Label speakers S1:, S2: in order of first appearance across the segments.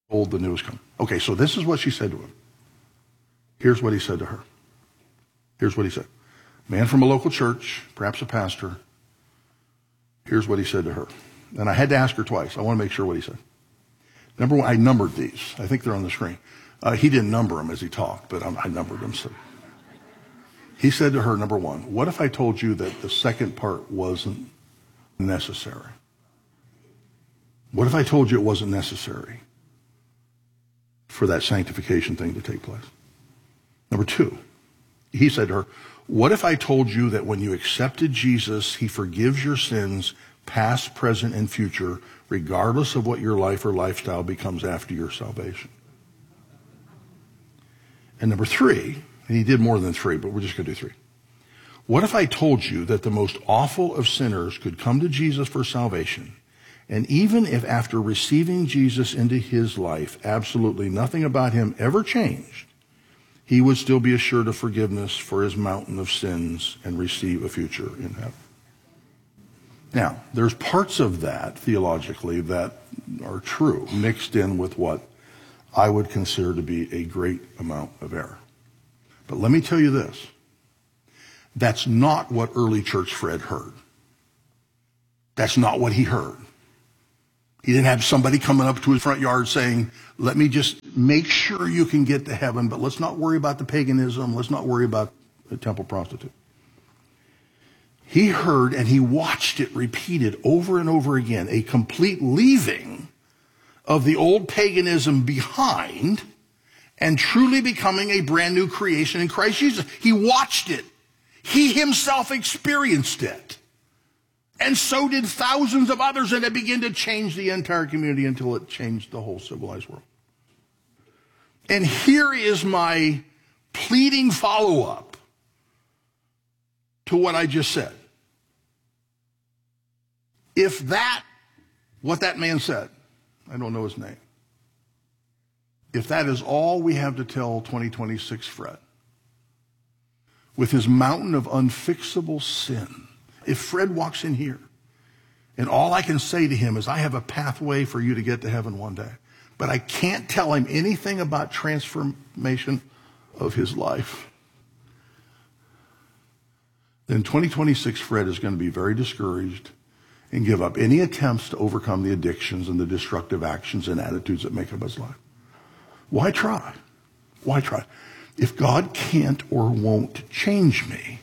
S1: Old, the new is come. Okay, so this is what she said to him. Here's what he said to her. Here's what he said. Man from a local church, perhaps a pastor. Here's what he said to her. And I had to ask her twice. I want to make sure what he said. Number one, I numbered these. I think they're on the screen. He didn't number them as he talked, but I numbered them. So. He said to her, number one, what if I told you that the second part wasn't necessary? What if I told you it wasn't necessary for that sanctification thing to take place? Number two, he said to her, what if I told you that when you accepted Jesus, he forgives your sins, past, present, and future, regardless of what your life or lifestyle becomes after your salvation? And number three, and he did more than three, but we're just going to do three. What if I told you that the most awful of sinners could come to Jesus for salvation, and even if after receiving Jesus into his life, absolutely nothing about him ever changed, he would still be assured of forgiveness for his mountain of sins and receive a future in heaven? Now, there's parts of that theologically that are true, mixed in with what I would consider to be a great amount of error. But let me tell you this. That's not what early church Fred heard. That's not what he heard. He didn't have somebody coming up to his front yard saying, let me just make sure you can get to heaven, but let's not worry about the paganism. Let's not worry about the temple prostitute. He heard and he watched it repeated over and over again, a complete leaving of the old paganism behind and truly becoming a brand new creation in Christ Jesus. He watched it. He himself experienced it. And so did thousands of others, and it began to change the entire community until it changed the whole civilized world. And here is my pleading follow-up to what I just said. If what that man said, I don't know his name, if that is all we have to tell 2026 Fred, with his mountain of unfixable sin, if Fred walks in here and all I can say to him is, I have a pathway for you to get to heaven one day, but I can't tell him anything about transformation of his life, then 2026 Fred is going to be very discouraged and give up any attempts to overcome the addictions and the destructive actions and attitudes that make up his life. Why try? Why try? If God can't or won't change me,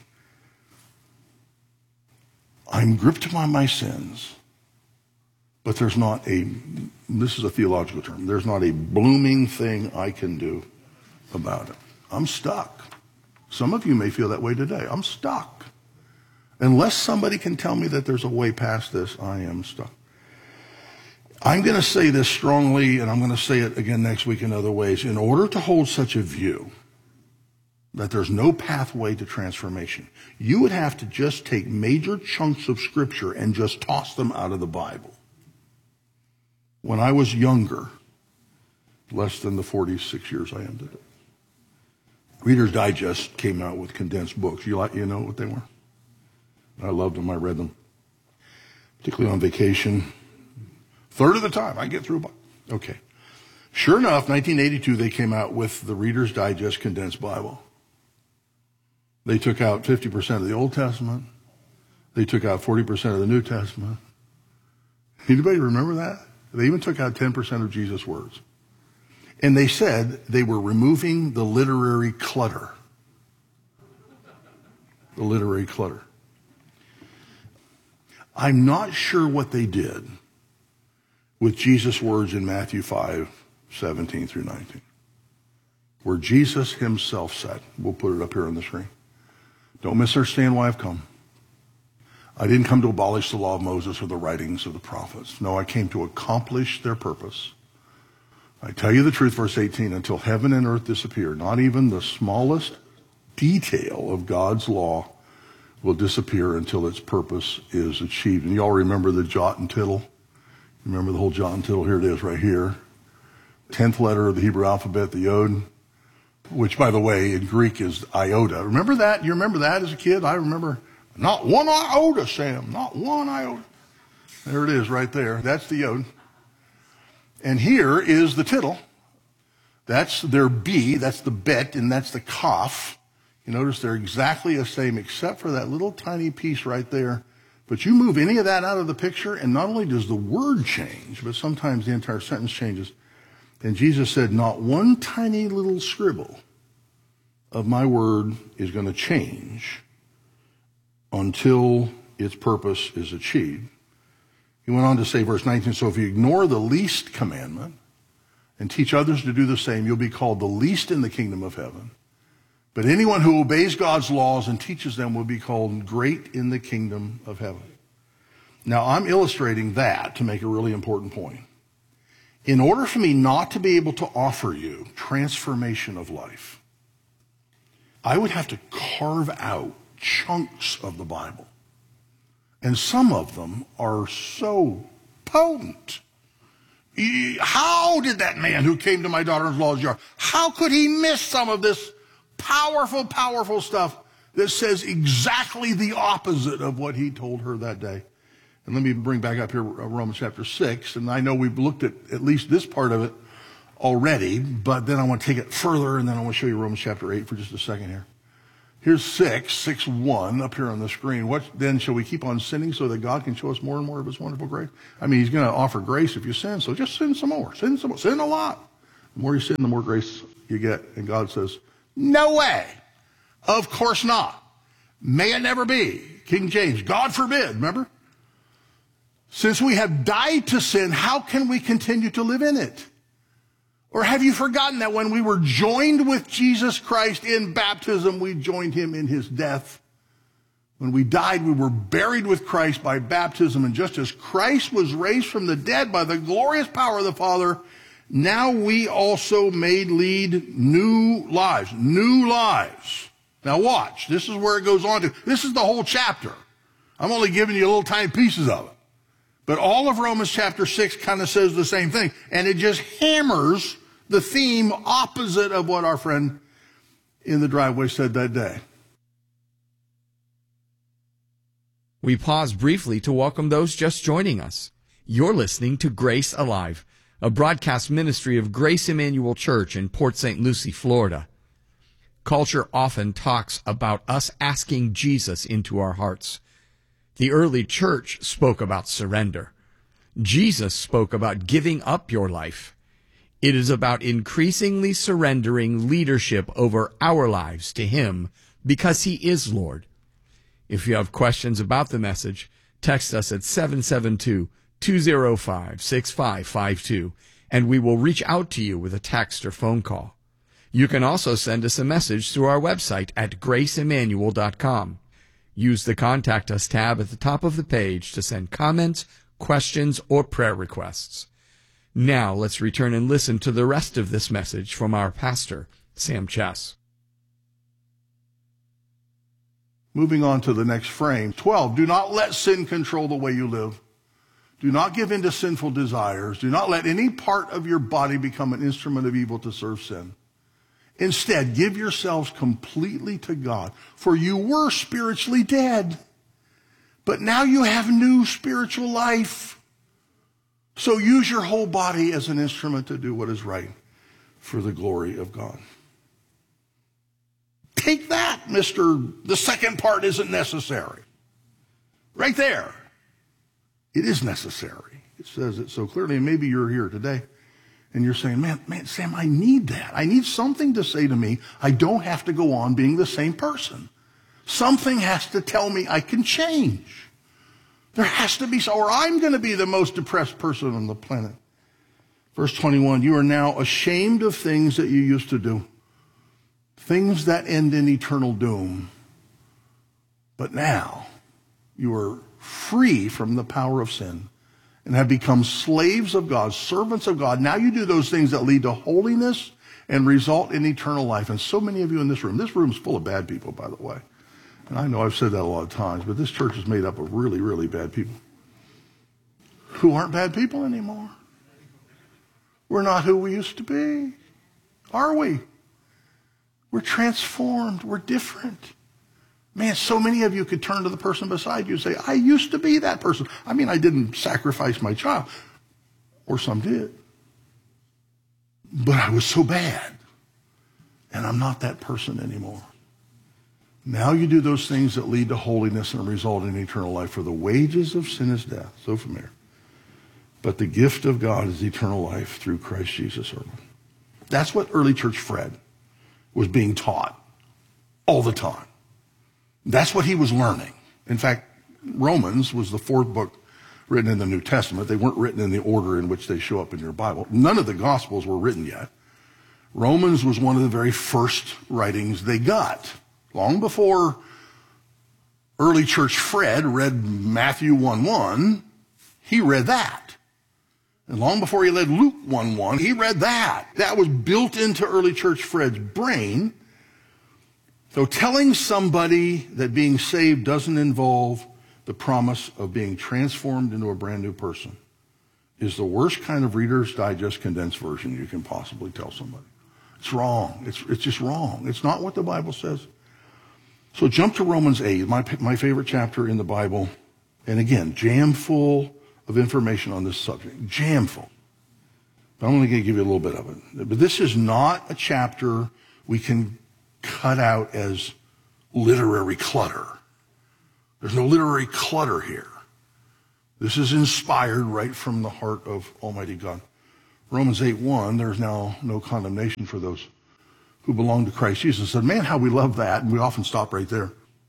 S1: I'm gripped by my sins, but there's not this is a theological term, there's not a blooming thing I can do about it. I'm stuck. Some of you may feel that way today. I'm stuck. Unless somebody can tell me that there's a way past this, I am stuck. I'm going to say this strongly, and I'm going to say it again next week in other ways. In order to hold such a view that there's no pathway to transformation, you would have to just take major chunks of Scripture and just toss them out of the Bible. When I was younger, less than the 46 years I am today, Reader's Digest came out with condensed books. You know what they were? I loved them. I read them, particularly on vacation. Third of the time, I get through a book. Okay. Sure enough, 1982, they came out with the Reader's Digest Condensed Bible. They took out 50% of the Old Testament. They took out 40% of the New Testament. Anybody remember that? They even took out 10% of Jesus' words. And they said they were removing the literary clutter. The literary clutter. I'm not sure what they did with Jesus' words in Matthew 5:17 through 19, where Jesus himself said, we'll put it up here on the screen, don't misunderstand why I've come. I didn't come to abolish the law of Moses or the writings of the prophets. No, I came to accomplish their purpose. I tell you the truth, verse 18, until heaven and earth disappear, not even the smallest detail of God's law will disappear until its purpose is achieved. And you all remember the jot and tittle? Remember the whole jot and tittle? Here it is right here. 10th letter of the Hebrew alphabet, the yod, which, by the way, in Greek is iota. Remember that? You remember that as a kid? I remember. Not one iota, Sam. Not one iota. There it is right there. That's the yod. And here is the tittle. That's their B, that's the bet, and that's the kaf. You notice they're exactly the same except for that little tiny piece right there. But you move any of that out of the picture, and not only does the word change, but sometimes the entire sentence changes. And Jesus said, not one tiny little scribble of my word is going to change until its purpose is achieved. He went on to say, verse 19, so if you ignore the least commandment and teach others to do the same, you'll be called the least in the kingdom of heaven. But anyone who obeys God's laws and teaches them will be called great in the kingdom of heaven. Now, I'm illustrating that to make a really important point. In order for me not to be able to offer you transformation of life, I would have to carve out chunks of the Bible. And some of them are so potent. How did that man who came to my daughter-in-law's yard, how could he miss some of this powerful, powerful stuff that says exactly the opposite of what he told her that day? And let me bring back up here Romans chapter 6. And I know we've looked at least this part of it already, but then I want to take it further, and then I want to show you Romans chapter 8 for just a second here. Here's 6:1 up here on the screen. What then shall we keep on sinning so that God can show us more and more of his wonderful grace? I mean, he's going to offer grace if you sin, so just sin some more. Sin some more. Sin a lot. The more you sin, the more grace you get. And God says, no way. Of course not. May it never be. King James, God forbid, remember? Since we have died to sin, how can we continue to live in it? Or have you forgotten that when we were joined with Jesus Christ in baptism, we joined him in his death? When we died, we were buried with Christ by baptism. And just as Christ was raised from the dead by the glorious power of the Father, now we also may lead new lives. New lives. Now watch. This is where it goes on to. This is the whole chapter. I'm only giving you little tiny pieces of it. But all of Romans chapter 6 kind of says the same thing. And it just hammers the theme opposite of what our friend in the driveway said that day.
S2: We pause briefly to welcome those just joining us. You're listening to Grace Alive, a broadcast ministry of Grace Emmanuel Church in Port St. Lucie, Florida. Culture often talks about us asking Jesus into our hearts. The early church spoke about surrender. Jesus spoke about giving up your life. It is about increasingly surrendering leadership over our lives to him because he is Lord. If you have questions about the message, text us at 772-205-6552, and we will reach out to you with a text or phone call. You can also send us a message through our website at graceemmanuel.com. Use the Contact Us tab at the top of the page to send comments, questions, or prayer requests. Now let's return and listen to the rest of this message from our pastor, Sam Chess.
S1: Moving on to the next frame. 12, do not let sin control the way you live. Do not give in to sinful desires. Do not let any part of your body become an instrument of evil to serve sin. Instead, give yourselves completely to God, for you were spiritually dead, but now you have new spiritual life. So use your whole body as an instrument to do what is right for the glory of God. Take that, the second part isn't necessary. Right there. It is necessary. It says it so clearly, and maybe you're here today and you're saying, man, Sam, I need that. I need something to say to me. I don't have to go on being the same person. Something has to tell me I can change. There has to be, or I'm going to be the most depressed person on the planet. Verse 21, you are now ashamed of things that you used to do, things that end in eternal doom. But now you are free from the power of sin and have become slaves of God, servants of God. Now you do those things that lead to holiness and result in eternal life. And so many of you in this room's full of bad people, by the way. And I know I've said that a lot of times, but this church is made up of really, really bad people who aren't bad people anymore. We're not who we used to be, are we? We're transformed. We're different. Man, so many of you could turn to the person beside you and say, I used to be that person. I mean, I didn't sacrifice my child, or some did. But I was so bad. And I'm not that person anymore. Now you do those things that lead to holiness and result in eternal life. For the wages of sin is death. So familiar. But the gift of God is eternal life through Christ Jesus our Lord. That's what early church Fred was being taught all the time. That's what he was learning. In fact, Romans was the fourth book written in the New Testament. They weren't written in the order in which they show up in your Bible. None of the Gospels were written yet. Romans was one of the very first writings they got. Long before early church Fred read Matthew 1:1, he read that. And long before he read Luke 1:1, he read that. That was built into early church Fred's brain. So telling somebody that being saved doesn't involve the promise of being transformed into a brand new person is the worst kind of Reader's Digest condensed version you can possibly tell somebody. It's wrong. It's just wrong. It's not what the Bible says. So jump to Romans 8, my favorite chapter in the Bible. And again, jam full of information on this subject. Jam full. But I'm only going to give you a little bit of it. But this is not a chapter we can cut out as literary clutter. There's no literary clutter here. This is inspired right from the heart of Almighty God. Romans 8:1, there's now no condemnation for those who belong to Christ Jesus. Said, man, how we love that. And we often stop right there.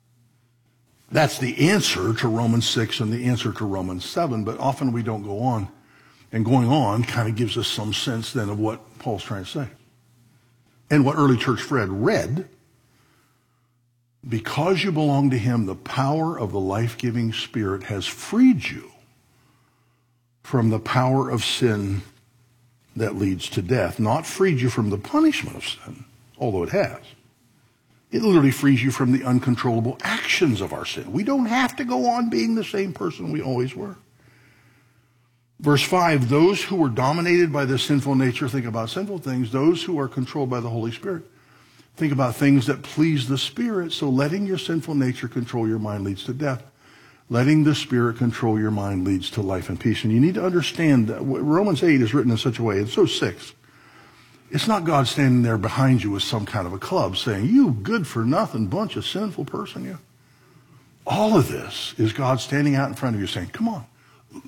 S1: That's the answer to Romans 6 and the answer to Romans 7, but often we don't go on. And going on kind of gives us some sense then of what Paul's trying to say. And what early church Fred read, because you belong to him, the power of the life-giving Spirit has freed you from the power of sin that leads to death. Not freed you from the punishment of sin, although it has. It literally frees you from the uncontrollable actions of our sin. We don't have to go on being the same person we always were. Verse 5, those who were dominated by the sinful nature think about sinful things. Those who are controlled by the Holy Spirit think about things that please the Spirit. So letting your sinful nature control your mind leads to death. Letting the Spirit control your mind leads to life and peace. And you need to understand that Romans 8 is written in such a way, and so 6. It's not God standing there behind you with some kind of a club saying, you good-for-nothing bunch of sinful person, you. All of this is God standing out in front of you saying, come on,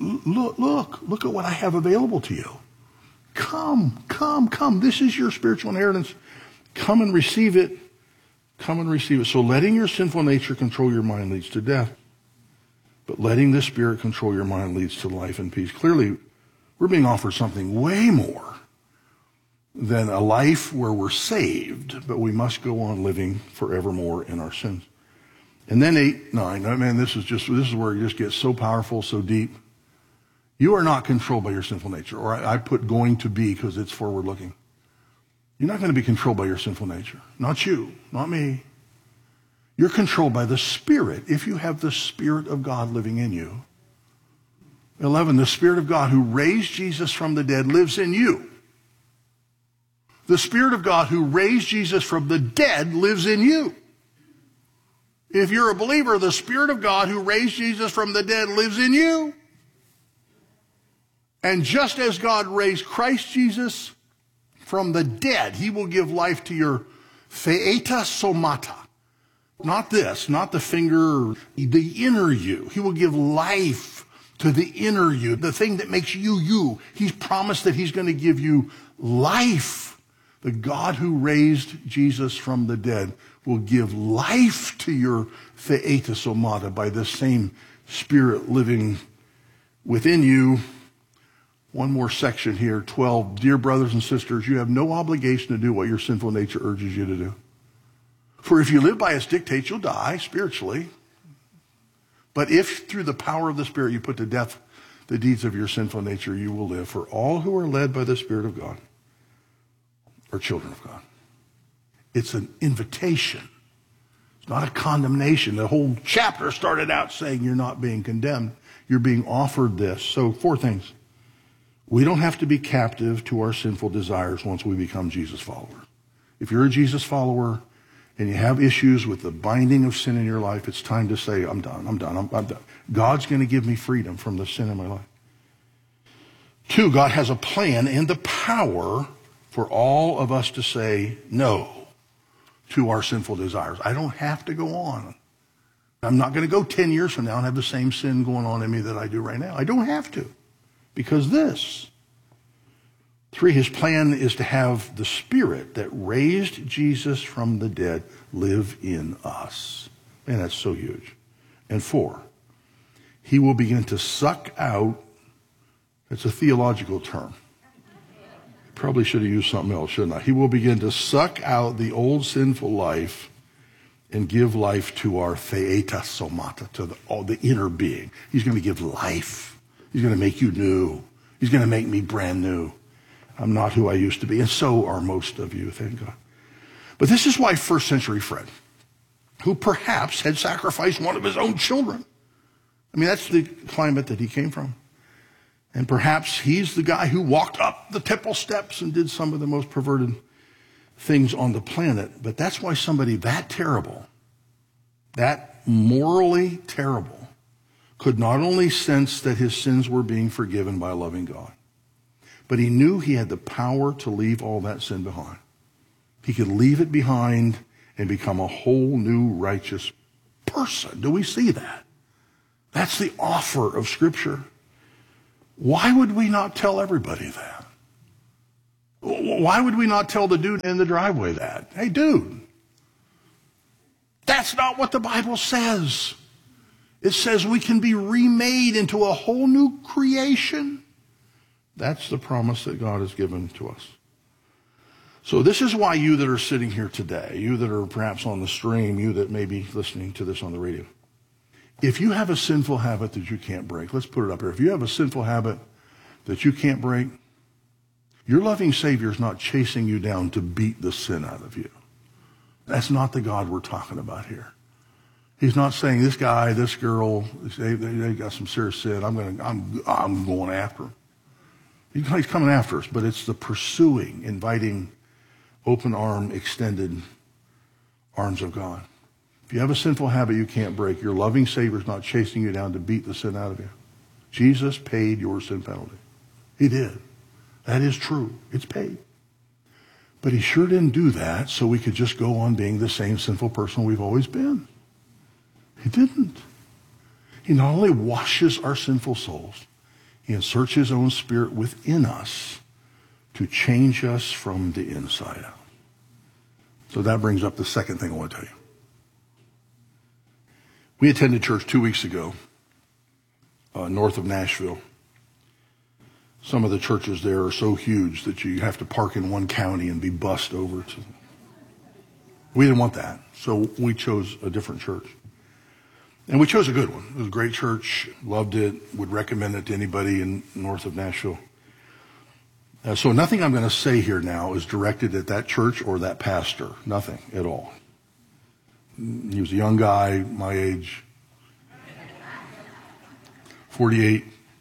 S1: look at what I have available to you. Come. This is your spiritual inheritance. Come and receive it. Come and receive it. So letting your sinful nature control your mind leads to death. But letting the Spirit control your mind leads to life and peace. Clearly, we're being offered something way more than a life where we're saved, but we must go on living forevermore in our sins. And then 8, 9, man, this is where it just gets so powerful, so deep. You are not controlled by your sinful nature. Or I put going to be because it's forward looking. You're not going to be controlled by your sinful nature. Not you, not me. You're controlled by the Spirit if you have the Spirit of God living in you. 11, the Spirit of God who raised Jesus from the dead lives in you. The Spirit of God who raised Jesus from the dead lives in you. If you're a believer, the Spirit of God who raised Jesus from the dead lives in you. And just as God raised Christ Jesus from the dead, he will give life to your theeta somata. Not this, not the finger, the inner you. He will give life to the inner you, the thing that makes you, you. He's promised that he's going to give you life. The God who raised Jesus from the dead will give life to your theeta somata by this same Spirit living within you. One more section here, 12. Dear brothers and sisters, you have no obligation to do what your sinful nature urges you to do. For if you live by its dictates, you'll die spiritually. But if through the power of the Spirit you put to death the deeds of your sinful nature, you will live. For all who are led by the Spirit of God are children of God. It's an invitation. It's not a condemnation. The whole chapter started out saying you're not being condemned. You're being offered this. So 4 things. We don't have to be captive to our sinful desires once we become Jesus followers. If you're a Jesus follower and you have issues with the binding of sin in your life, it's time to say, I'm done. God's going to give me freedom from the sin in my life. 2, God has a plan and the power for all of us to say no to our sinful desires. I don't have to go on. I'm not going to go 10 years from now and have the same sin going on in me that I do right now. I don't have to. Because this. 3, his plan is to have the Spirit that raised Jesus from the dead live in us. Man, that's so huge. And 4, he will begin to suck out, it's a theological term. Probably should have used something else, shouldn't I? He will begin to suck out the old sinful life and give life to our theeta somata, to the inner being. He's going to give life. He's going to make you new. He's going to make me brand new. I'm not who I used to be, and so are most of you, thank God. But this is why first century Fred, who perhaps had sacrificed one of his own children. I mean, that's the climate that he came from. And perhaps he's the guy who walked up the temple steps and did some of the most perverted things on the planet. But that's why somebody that terrible, that morally terrible, could not only sense that his sins were being forgiven by a loving God, but he knew he had the power to leave all that sin behind. He could leave it behind and become a whole new righteous person. Do we see that? That's the offer of Scripture. Why would we not tell everybody that? Why would we not tell the dude in the driveway that? Hey, dude, that's not what the Bible says. It says we can be remade into a whole new creation. That's the promise that God has given to us. So this is why you that are sitting here today, you that are perhaps on the stream, you that may be listening to this on the radio, if you have a sinful habit that you can't break, let's put it up here. If you have a sinful habit that you can't break, your loving Savior is not chasing you down to beat the sin out of you. That's not the God we're talking about here. He's not saying this guy, this girl, they got some serious sin. I'm going after them. He's coming after us, but it's the pursuing, inviting, open arm, extended arms of God. If you have a sinful habit you can't break, your loving Savior is not chasing you down to beat the sin out of you. Jesus paid your sin penalty. He did. That is true. It's paid. But he sure didn't do that so we could just go on being the same sinful person we've always been. He didn't. He not only washes our sinful souls, he inserts his own Spirit within us to change us from the inside out. So that brings up the second thing I want to tell you. We attended church 2 weeks ago, north of Nashville. Some of the churches there are so huge that you have to park in one county and be bussed over to. We didn't want that, so we chose a different church. And we chose a good one. It was a great church, loved it, would recommend it to anybody in north of Nashville. So nothing I'm going to say here now is directed at that church or that pastor. Nothing at all. He was a young guy, my age, 48.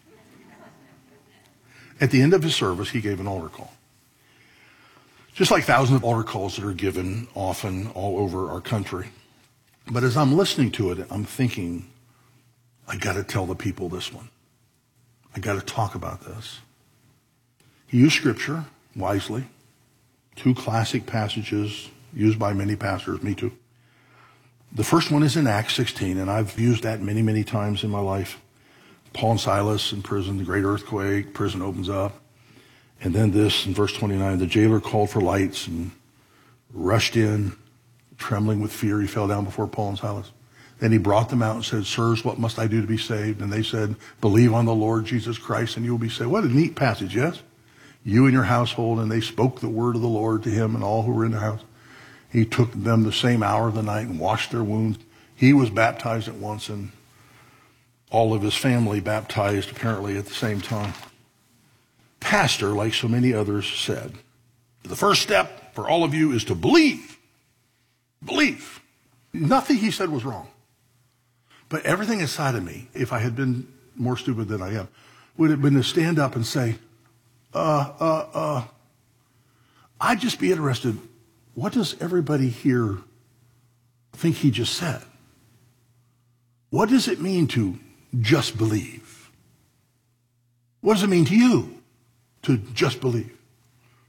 S1: At the end of his service, he gave an altar call. Just like thousands of altar calls that are given often all over our country. But as I'm listening to it, I'm thinking, I got to tell the people this one. I got to talk about this. He used Scripture wisely. 2 classic passages used by many pastors, me too. The first one is in Acts 16, and I've used that many, many times in my life. Paul and Silas in prison, the great earthquake, prison opens up. And then this in verse 29, the jailer called for lights and rushed in. Trembling with fear, he fell down before Paul and Silas. Then he brought them out and said, "Sirs, what must I do to be saved?" And they said, "Believe on the Lord Jesus Christ and you will be saved." What a neat passage, yes? You and your household. And they spoke the word of the Lord to him and all who were in the house. He took them the same hour of the night and washed their wounds. He was baptized at once, and all of his family baptized apparently at the same time. Pastor, like so many others, said, the first step for all of you is to believe. Believe. Nothing he said was wrong. But everything inside of me, if I had been more stupid than I am, would have been to stand up and say, I'd just be interested, what does everybody here think he just said? What does it mean to just believe? What does it mean to you to just believe?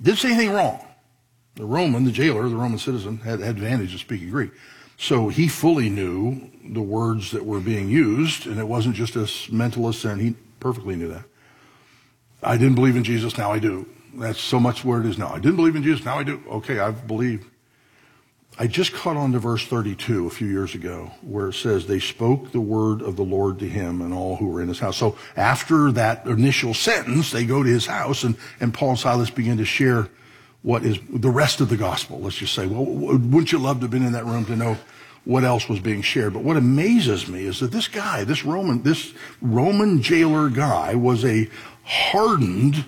S1: Didn't say anything wrong. The jailer, the Roman citizen, had advantage of speaking Greek. So he fully knew the words that were being used, and it wasn't just a mental assent. He perfectly knew that. I didn't believe in Jesus, now I do. That's so much where it is now. I didn't believe in Jesus, now I do. Okay, I've believed. I just caught on to verse 32 a few years ago, where it says, they spoke the word of the Lord to him and all who were in his house. So after that initial sentence, they go to his house, and Paul and Silas begin to share what is the rest of the gospel. Let's just say, well, wouldn't you love to have been in that room to know what else was being shared? But what amazes me is that this guy, this Roman jailer guy, was a hardened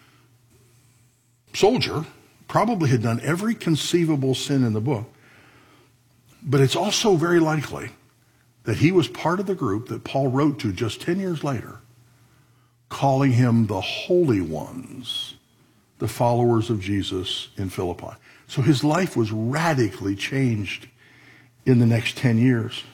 S1: soldier, probably had done every conceivable sin in the book. But it's also very likely that he was part of the group that Paul wrote to just 10 years later, calling him the holy ones, the followers of Jesus in Philippi. So his life was radically changed in the next 10 years.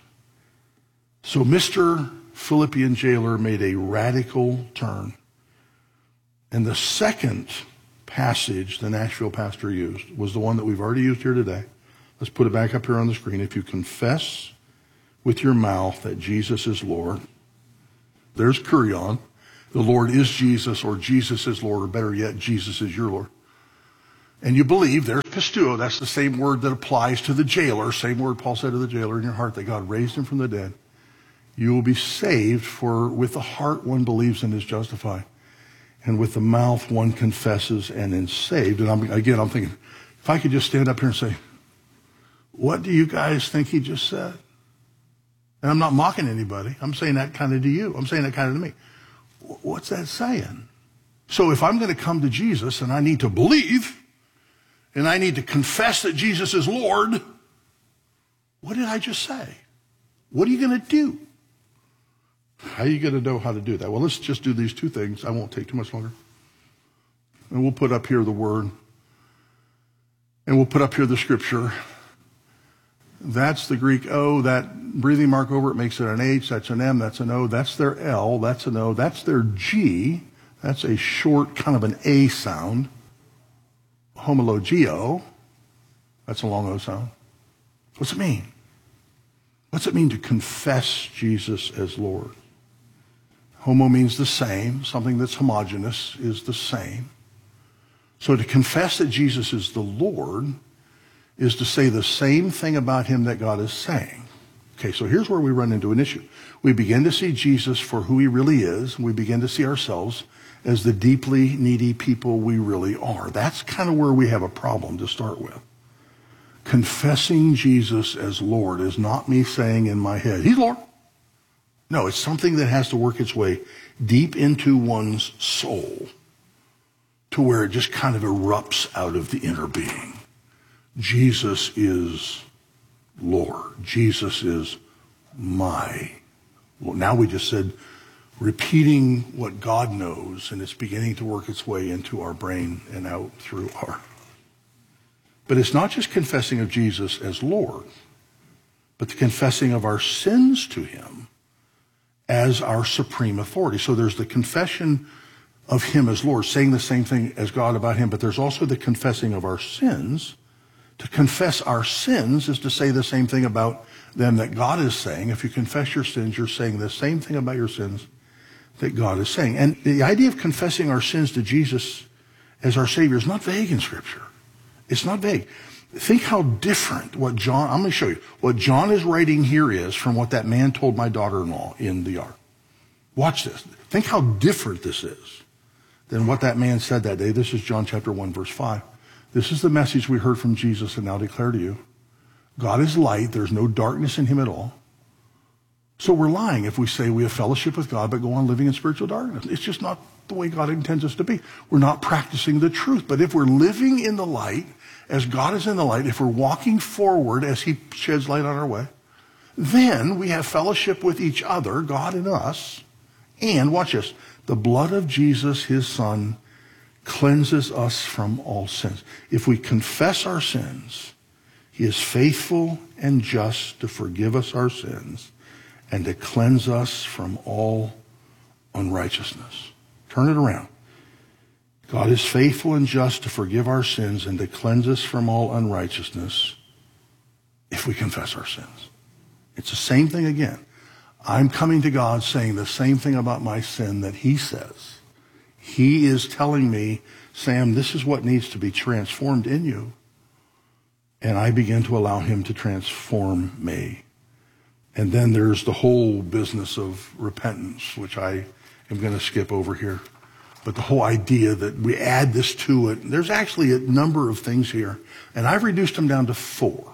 S1: So Mr. Philippian jailer made a radical turn. And the second passage the Nashville pastor used was the one that we've already used here today. Let's put it back up here on the screen. If you confess with your mouth that Jesus is Lord, there's kurion. The Lord is Jesus, or Jesus is Lord, or better yet, Jesus is your Lord. And you believe, there's pisteuo, that's the same word that applies to the jailer, same word Paul said to the jailer, in your heart that God raised him from the dead. You will be saved, for with the heart one believes and is justified, and with the mouth one confesses and is saved. And I'm thinking, if I could just stand up here and say, what do you guys think he just said? And I'm not mocking anybody. I'm saying that kind of to you. I'm saying that kind of to me. What's that saying? So if I'm going to come to Jesus and I need to believe and I need to confess that Jesus is Lord, what did I just say? What are you going to do? How are you going to know how to do that? Well, let's just do these two things. I won't take too much longer. And we'll put up here the word. And we'll put up here the scripture. That's the Greek O. That breathing mark over it makes it an H. That's an M. That's an O. That's their L. That's an O. That's their G. That's a short kind of an A sound. Homologio. That's a long O sound. What's it mean? What's it mean to confess Jesus as Lord? Homo means the same. Something that's homogeneous is the same. So to confess that Jesus is the Lord is to say the same thing about him that God is saying. Okay, so here's where we run into an issue. We begin to see Jesus for who he really is, and we begin to see ourselves as the deeply needy people we really are. That's kind of where we have a problem to start with. Confessing Jesus as Lord is not me saying in my head, he's Lord. No, it's something that has to work its way deep into one's soul to where it just kind of erupts out of the inner being. Jesus is Lord. Jesus is my Lord. Now we just said repeating what God knows, and it's beginning to work its way into our brain and out through our. But it's not just confessing of Jesus as Lord, but the confessing of our sins to him as our supreme authority. So there's the confession of him as Lord, saying the same thing as God about him, but there's also the confessing of our sins. To confess our sins is to say the same thing about them that God is saying. If you confess your sins, you're saying the same thing about your sins that God is saying. And the idea of confessing our sins to Jesus as our Savior is not vague in Scripture. It's not vague. Think how different I'm going to show you, what John is writing here is from what that man told my daughter-in-law in the yard. Watch this. Think how different this is than what that man said that day. This is John chapter 1, verse 5. This is the message we heard from Jesus and now declare to you. God is light. There's no darkness in him at all. So we're lying if we say we have fellowship with God but go on living in spiritual darkness. It's just not the way God intends us to be. We're not practicing the truth. But if we're living in the light as God is in the light, if we're walking forward as he sheds light on our way, then we have fellowship with each other, God and us. And watch this, the blood of Jesus, his son, cleanses us from all sins. If we confess our sins, he is faithful and just to forgive us our sins and to cleanse us from all unrighteousness. Turn it around. God is faithful and just to forgive our sins and to cleanse us from all unrighteousness if we confess our sins. It's the same thing again. I'm coming to God saying the same thing about my sin that he says. He is telling me, Sam, this is what needs to be transformed in you. And I begin to allow him to transform me. And then there's the whole business of repentance, which I am going to skip over here. But the whole idea that we add this to it, there's actually a number of things here. And I've reduced them down to four.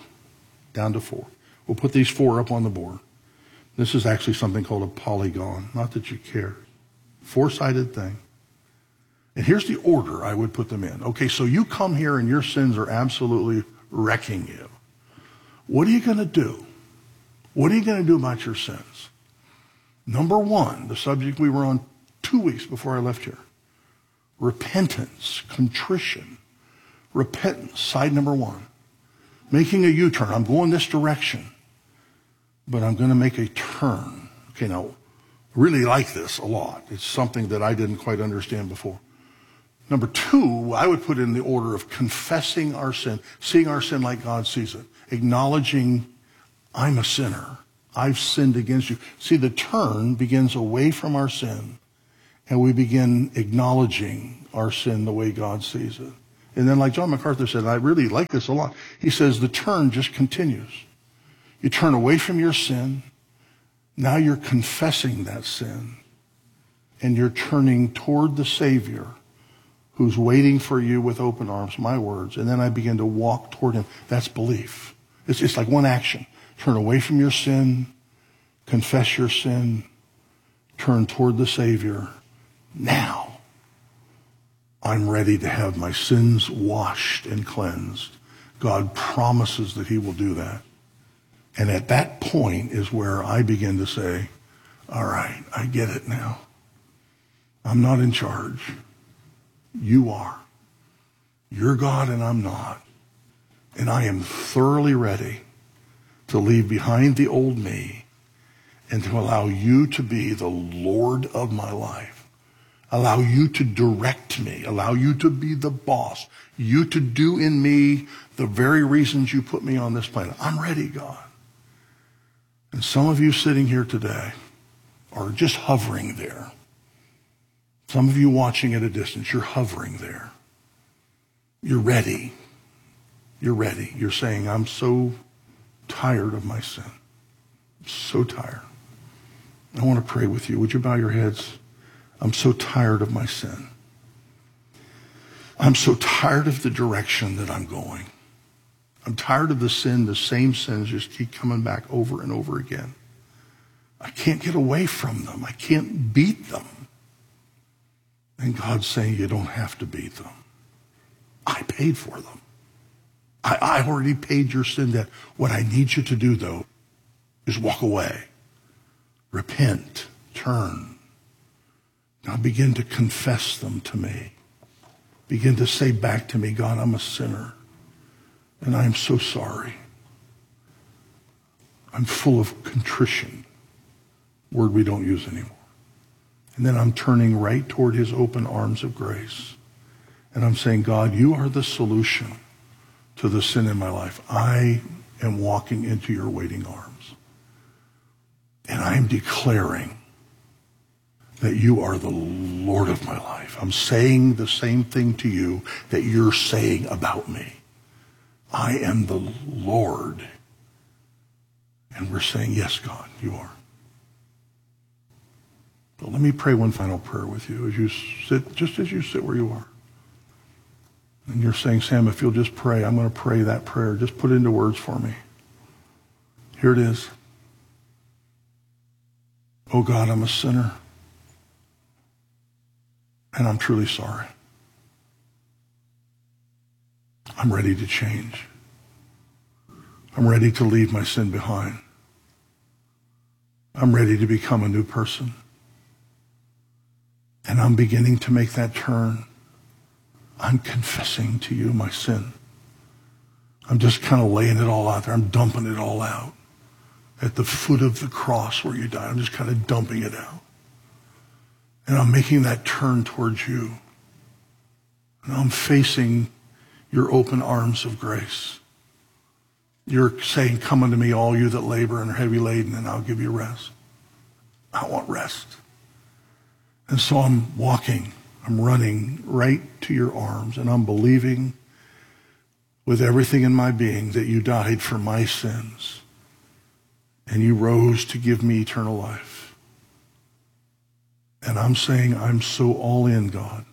S1: We'll put these four up on the board. This is actually something called a polygon. Not that you care. Four-sided thing. And here's the order I would put them in. Okay, so you come here and your sins are absolutely wrecking you. What are you going to do? What are you going to do about your sins? Number one, the subject we were on 2 weeks before I left here. Repentance, contrition. Repentance, side number one. Making a U-turn. I'm going this direction, but I'm going to make a turn. Okay, now, I really like this a lot. It's something that I didn't quite understand before. Number two, I would put in the order of confessing our sin, seeing our sin like God sees it, acknowledging I'm a sinner. I've sinned against you. See, the turn begins away from our sin, and we begin acknowledging our sin the way God sees it. And then like John MacArthur said, and I really like this a lot, he says the turn just continues. You turn away from your sin. Now you're confessing that sin. And you're turning toward the Savior who's waiting for you with open arms, my words. And then I begin to walk toward him. That's belief. It's like one action. Turn away from your sin. Confess your sin. Turn toward the Savior. Now I'm ready to have my sins washed and cleansed. God promises that he will do that. And at that point is where I begin to say, all right, I get it now. I'm not in charge. You are. You're God and I'm not. And I am thoroughly ready to leave behind the old me and to allow you to be the Lord of my life. Allow you to direct me. Allow you to be the boss. You to do in me the very reasons you put me on this planet. I'm ready, God. And some of you sitting here today are just hovering there. Some of you watching at a distance, you're hovering there. You're ready. You're ready. You're saying, I'm so tired of my sin. I'm so tired. I want to pray with you. Would you bow your heads? I'm so tired of my sin. I'm so tired of the direction that I'm going. I'm tired of the same sins just keep coming back over and over again. I can't get away from them. I can't beat them. And God's saying you don't have to beat them. I paid for them. I already paid your sin debt. What I need you to do, though, is walk away. Repent. Turn. Now begin to confess them to me. Begin to say back to me, God, I'm a sinner. And I'm so sorry. I'm full of contrition. Word we don't use anymore. And then I'm turning right toward his open arms of grace. And I'm saying, God, you are the solution to the sin in my life. I am walking into your waiting arms. And I'm declaring that you are the Lord of my life. I'm saying the same thing to you that you're saying about me. I am the Lord. And we're saying, yes, God, you are. But let me pray one final prayer with you as you sit, just as you sit where you are. And you're saying, Sam, if you'll just pray, I'm going to pray that prayer. Just put it into words for me. Here it is. Oh God, I'm a sinner. And I'm truly sorry. I'm ready to change. I'm ready to leave my sin behind. I'm ready to become a new person. And I'm beginning to make that turn. I'm confessing to you my sin. I'm just kind of laying it all out there. I'm dumping it all out at the foot of the cross where you died. I'm just kind of dumping it out. And I'm making that turn towards you. And I'm facing your open arms of grace. You're saying, come unto me, all you that labor and are heavy laden, and I'll give you rest. I want rest. And so I'm walking, I'm running right to your arms, and I'm believing with everything in my being that you died for my sins, and you rose to give me eternal life. And I'm saying, I'm so all in, God,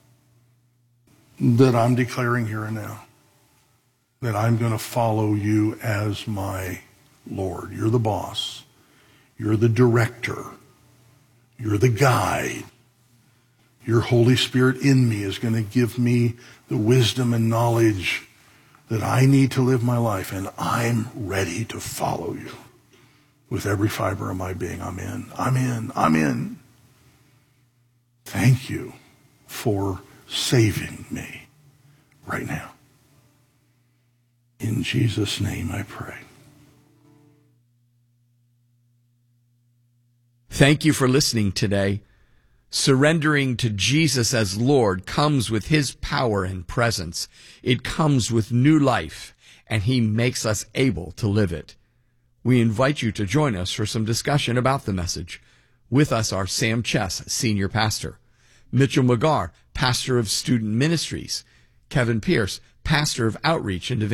S1: that I'm declaring here and now that I'm going to follow you as my Lord. You're the boss. You're the director. You're the guide. Your Holy Spirit in me is going to give me the wisdom and knowledge that I need to live my life, and I'm ready to follow you with every fiber of my being. I'm in. I'm in. I'm in. Thank you for saving me right now. In Jesus' name I pray.
S2: Thank you for listening today. Surrendering to Jesus as Lord comes with his power and presence. It comes with new life, and he makes us able to live it. We invite you to join us for some discussion about the message. With us are Sam Chess, Senior Pastor; Mitchell McGarr, Pastor of Student Ministries; Kevin Pierce, Pastor of Outreach and